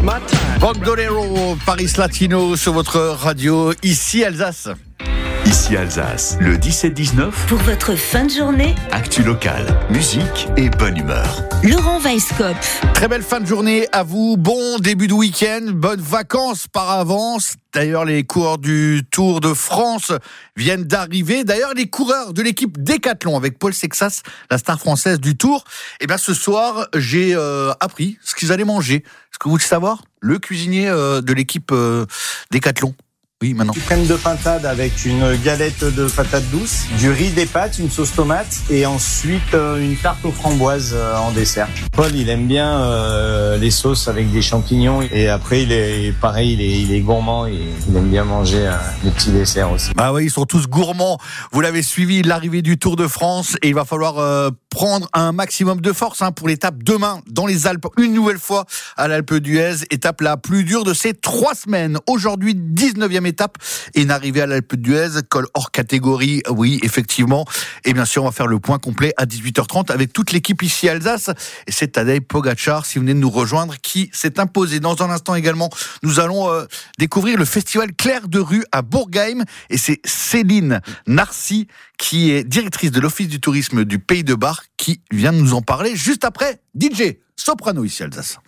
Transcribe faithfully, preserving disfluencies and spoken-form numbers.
Bandolero, Paris Latino sur votre radio, ici Alsace. Ici Alsace, le dix-sept dix-neuf. Pour votre fin de journée, actu local, musique et bonne humeur. Laurent Weisskopf. Très belle fin de journée à vous, bon début de week-end, bonnes vacances par avance. D'ailleurs, les coureurs du Tour de France viennent d'arriver. D'ailleurs, les coureurs de l'équipe Décathlon avec Paul Sexas, la star française du Tour. Et bien, ce soir, j'ai euh, appris ce qu'ils allaient manger. Est-ce que vous voulez savoir ? Le cuisinier euh, de l'équipe euh, Décathlon. Oui, maintenant. Une crème de pintade avec une galette de patates douces, du riz, des pâtes, une sauce tomate et ensuite euh, une tarte aux framboises euh, en dessert. Paul, il aime bien euh, les sauces avec des champignons et après, il est pareil, il est, il est gourmand et il aime bien manger euh, des petits desserts aussi. Ah oui, ils sont tous gourmands. Vous l'avez suivi, l'arrivée du Tour de France et il va falloir euh, prendre un maximum de force hein, pour l'étape demain dans les Alpes, une nouvelle fois à l'Alpe d'Huez, étape la plus dure de ces trois semaines. Aujourd'hui, dix-neuvième étape et une arrivée à l'Alpe d'Huez, col hors catégorie, oui, effectivement. Et bien sûr, on va faire le point complet à dix-huit heures trente avec toute l'équipe ici à Alsace. Et c'est Tadej Pogačar, si vous venez de nous rejoindre, qui s'est imposé. Dans un instant également, nous allons euh, découvrir le festival Clair de Rue à Bourgheim. Et c'est Céline Narcy, qui est directrice de l'Office du tourisme du Pays de Bar, qui vient de nous en parler juste après D J Soprano ici à Alsace.